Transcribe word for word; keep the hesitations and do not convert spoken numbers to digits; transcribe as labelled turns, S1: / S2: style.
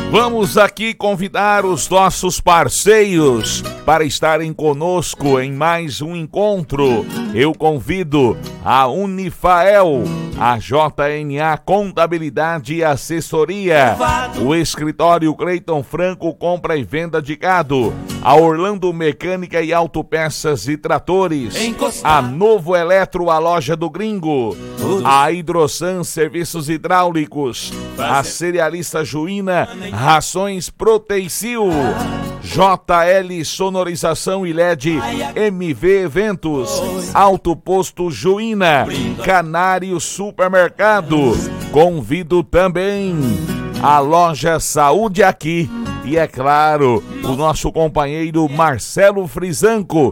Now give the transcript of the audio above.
S1: Vamos aqui convidar os nossos parceiros para estarem conosco em mais um encontro. Eu convido a Unifael, a J N A Contabilidade e Assessoria, o escritório Cleiton Franco Compra e Venda de Gado, a Orlando Mecânica e Autopeças e Tratores, a Novo Eletro, a Loja do Gringo, a Hidrosan Serviços Hidráulicos, a Cerealista Juína, Rações Proteicil, J L Sonorização e L E D, M V Eventos, Alto Posto Juína, Canário Supermercado. Convido também a Loja Saúde Aqui e, é claro, o nosso companheiro Marcelo Frisanco,